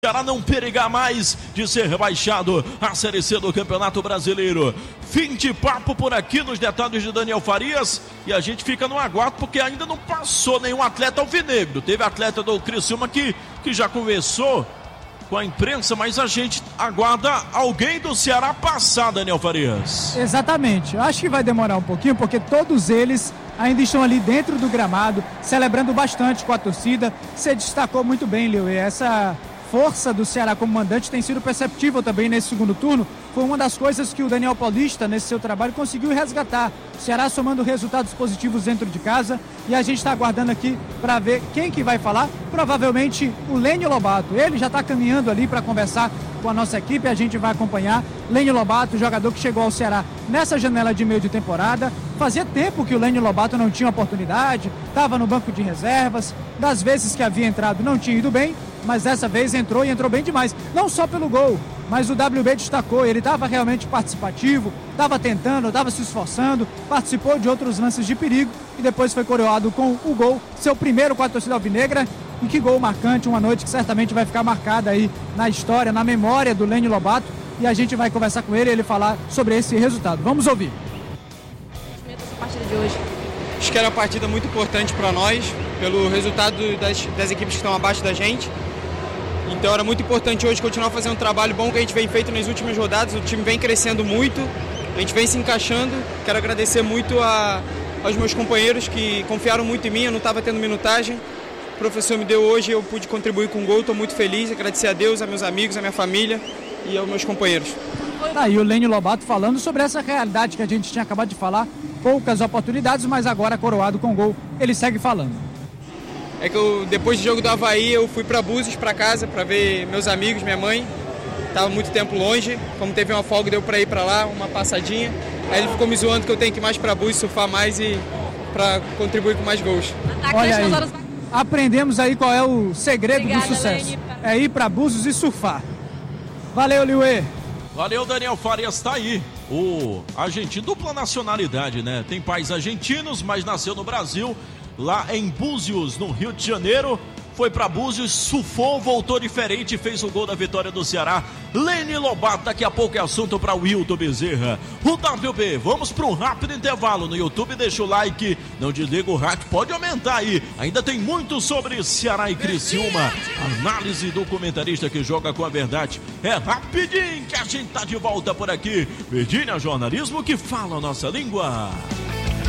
Para não perigar mais de ser rebaixado à Série C do Campeonato Brasileiro. Fim de papo por aqui nos detalhes de Daniel Farias e a gente fica no aguardo porque ainda não passou nenhum atleta alvinegro. Teve atleta do Criciúma que já conversou com a imprensa, mas a gente aguarda alguém do Ceará passar, Daniel Farias. Exatamente, acho que vai demorar um pouquinho porque todos eles ainda estão ali dentro do gramado, celebrando bastante com a torcida. Você destacou muito bem, Leo, e essa força do Ceará como mandante tem sido perceptível também nesse segundo turno. Foi uma das coisas que o Daniel Paulista, nesse seu trabalho, conseguiu resgatar. O Ceará somando resultados positivos dentro de casa e a gente está aguardando aqui para ver quem que vai falar. Provavelmente o Lênio Lobato. Ele já está caminhando ali para conversar com a nossa equipe, a gente vai acompanhar. Lênio Lobato, jogador que chegou ao Ceará nessa janela de meio de temporada. Fazia tempo que o Lênio Lobato não tinha oportunidade, estava no banco de reservas, das vezes que havia entrado não tinha ido bem, mas dessa vez entrou e entrou bem demais. Não só pelo gol, mas o WB destacou, ele estava realmente participativo, estava tentando, estava se esforçando, participou de outros lances de perigo e depois foi coroado com o gol, seu primeiro com a torcida alvinegra. E que gol marcante, uma noite que certamente vai ficar marcada aí na história, na memória do Lênio Lobato. E a gente vai conversar com ele e ele falar sobre esse resultado. Vamos ouvir. Essa partida de hoje. Acho que era uma partida muito importante para nós, pelo resultado das equipes que estão abaixo da gente. Então era muito importante hoje continuar fazendo um trabalho bom que a gente vem feito nas últimas rodadas. O time vem crescendo muito, a gente vem se encaixando. Quero agradecer muito aos meus companheiros que confiaram muito em mim, eu não estava tendo minutagem. O professor me deu hoje, eu pude contribuir com o gol, estou muito feliz, agradecer a Deus, a meus amigos, a minha família e aos meus companheiros. Aí o Lênio Lobato falando sobre essa realidade que a gente tinha acabado de falar, poucas oportunidades, mas agora coroado com gol, ele segue falando. É que depois do jogo do Avaí eu fui para Búzios, para casa, para ver meus amigos, minha mãe, estava muito tempo longe, como teve uma folga deu para ir para lá, uma passadinha, aí ele ficou me zoando que eu tenho que ir mais para Búzios, surfar mais e para contribuir com mais gols. Olha aí. Aprendemos aí qual é o segredo do sucesso. É ir para Búzios e surfar. Valeu, Liuê. Valeu, Daniel Farias, tá aí. O argentino, dupla nacionalidade, né? Tem pais argentinos, mas nasceu no Brasil, lá em Búzios, no Rio de Janeiro. Foi para Búzios, surfou, voltou diferente e fez o gol da vitória do Ceará. Lênio Lobato, daqui a pouco é assunto para o Wilton Bezerra. O WB, vamos para um rápido intervalo no YouTube, deixa o like, não desliga o rádio, pode aumentar aí. Ainda tem muito sobre Ceará e Criciúma. Análise do comentarista que joga com a verdade. É rapidinho que a gente tá de volta por aqui. Virgínia Jornalismo que fala a nossa língua.